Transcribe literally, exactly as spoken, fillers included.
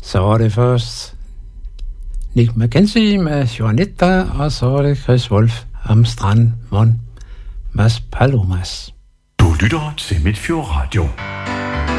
Så var det først Nick McKenzie med Juanita, og så var det Chris Wolf Amstrand Mon Mas Palomas. Du lytter til Midtfjord Radio.